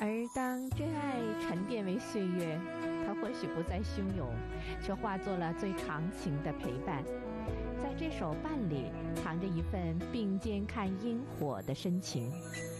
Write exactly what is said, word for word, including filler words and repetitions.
而当真爱沉淀为岁月，它或许不再汹涌，却化作了最长情的陪伴。在这首伴里，藏着一份并肩看烟火的深情。